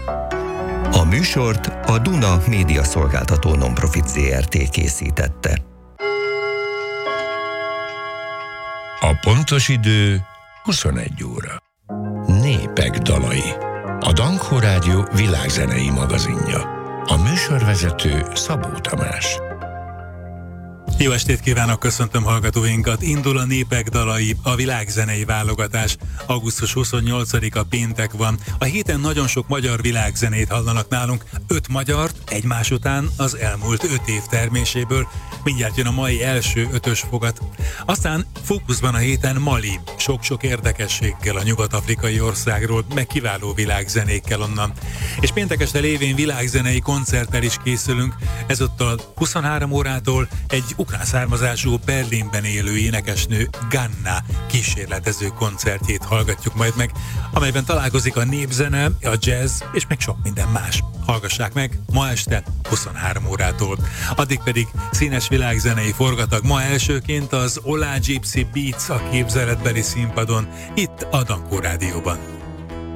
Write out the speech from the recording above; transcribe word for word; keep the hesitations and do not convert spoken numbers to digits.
A műsort a Duna Média Szolgáltató Nonprofit zé er té készítette. A pontos idő huszonegy óra. Népek dalai. A Dankó Rádió világzenei magazinja. A műsorvezető Szabó Tamás. Jó estét kívánok, köszöntöm hallgatóinkat! Indul a Népek dalai, a világzenei válogatás. augusztus huszonnyolcadika péntek van. A héten nagyon sok magyar világzenét hallanak nálunk. Öt magyart egymás után az elmúlt öt év terméséből. Mindjárt jön a mai első ötös fogat. Aztán fókuszban a héten Mali. Sok-sok érdekességgel a nyugat-afrikai országról, meg kiváló világzenékkel onnan. És péntek este lévén világzenei koncerttel is készülünk. Ezúttal huszonhárom órától egy ukrán származású Berlinben élő énekesnő Ganna kísérletező koncertjét hallgatjuk majd meg, amelyben találkozik a népzene, a jazz és meg sok minden más. Hallgassák meg ma este huszonhárom órától. Addig pedig színes világzenei forgatag. Ma elsőként az Ola Gypsy Beats a képzeletbeli színpadon, itt a Dankó Rádióban.